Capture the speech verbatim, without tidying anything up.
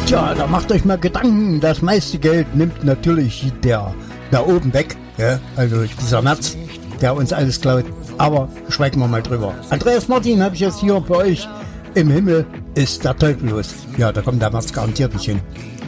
Tja, da macht euch mal Gedanken. Das meiste Geld nimmt natürlich der da oben weg. Ja? Also dieser Merz, der uns alles klaut. Aber schweigen wir mal drüber. Andreas Martin habe ich jetzt hier bei euch. Im Himmel ist der Teufel los. Ja, da kommt der Merz garantiert nicht hin.